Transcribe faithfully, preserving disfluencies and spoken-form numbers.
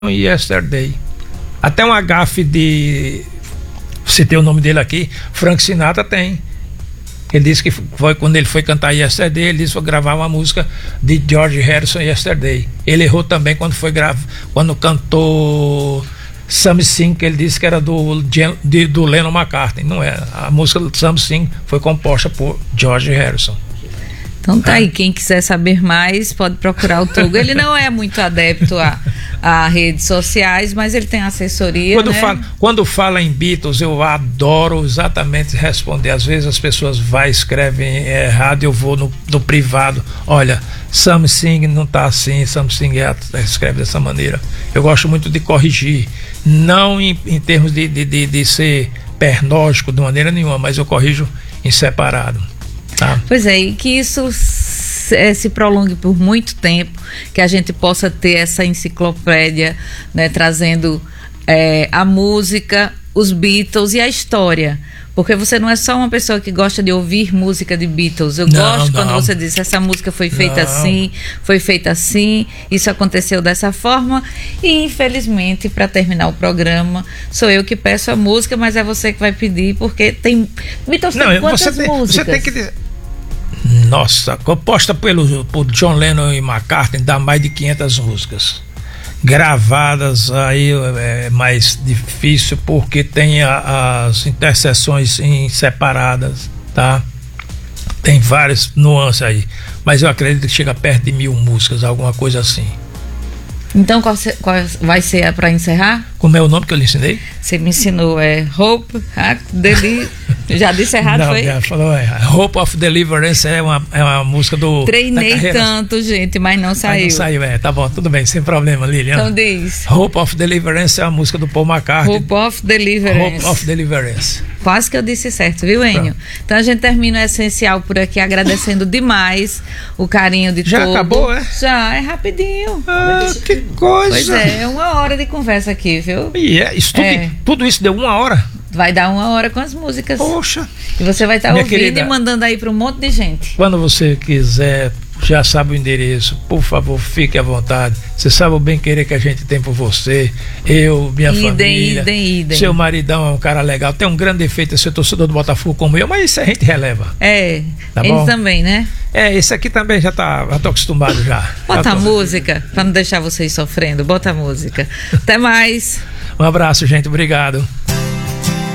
e Yesterday. Até uma gafe de, citei o nome dele aqui, Frank Sinatra tem. Ele disse que foi quando ele foi cantar Yesterday, ele disse que foi gravar uma música de George Harrison, Yesterday. Ele errou também quando foi gravar, quando cantou Something, que ele disse que era do, de, do Lennon McCartney. Não é. A música Something foi composta por George Harrison. Então tá aí, quem quiser saber mais pode procurar o Togo. Ele não é muito adepto a, a redes sociais, mas ele tem assessoria, quando, né? fala, quando fala em Beatles, eu adoro exatamente responder. Às vezes as pessoas vai, escrevem errado, eu vou no, no privado, olha, Something não tá assim, Something é, escreve dessa maneira. Eu gosto muito de corrigir, não em, em termos de, de, de, de ser pernóstico de maneira nenhuma, mas eu corrijo em separado. Tá. Pois é, e que isso se, se prolongue por muito tempo, que a gente possa ter essa enciclopédia, né, trazendo é, a música, os Beatles e a história. Porque você não é só uma pessoa que gosta de ouvir música de Beatles. Eu não, gosto não. quando você diz, essa música foi feita não. assim, foi feita assim, isso aconteceu dessa forma. E infelizmente, para terminar o programa, sou eu que peço a música, mas é você que vai pedir, porque tem Beatles tem não, quantas você tem, músicas? Você tem que dizer. Nossa, composta pelo, por John Lennon e McCartney, dá mais de quinhentas músicas. Gravadas aí é mais difícil porque tem a, as interseções em separadas, tá? Tem várias nuances aí, mas eu acredito que chega perto de mil músicas, alguma coisa assim. Então qual, se, qual vai ser para encerrar? Como é o nome que eu lhe ensinei? Você me ensinou, é Hope, Deli... Já disse errado, não, foi? Já falou, é. Hope of Deliverance é uma, é uma música do... Treinei tanto, gente, mas não saiu. Mas não saiu, é, tá bom, tudo bem, sem problema, Lilian. Então diz. Hope of Deliverance é a música do Paul McCartney. Hope of Deliverance. Hope of Deliverance. Quase que eu disse certo, viu, Enio? Então a gente termina o Essencial por aqui, agradecendo demais o carinho de todos. Já acabou, é? Já, é rapidinho. Ah, que coisa. Pois é, é uma hora de conversa aqui, viu? E é, isso tudo, É. tudo isso deu uma hora? Vai dar uma hora com as músicas. Poxa. E você vai estar Minha ouvindo querida, e mandando aí para um monte de gente. Quando você quiser, já sabe o endereço, por favor, fique à vontade. Você sabe o bem querer que a gente tem por você, eu, minha idem, família, idem, idem. Seu maridão é um cara legal, tem um grande defeito, ser torcedor do Botafogo como eu, mas isso a gente releva. É, Tá ele bom? também, né? É, esse aqui também já tá, já tô acostumado já. Bota já a tô... música, para não deixar vocês sofrendo, bota a música. Até mais. Um abraço, gente, obrigado.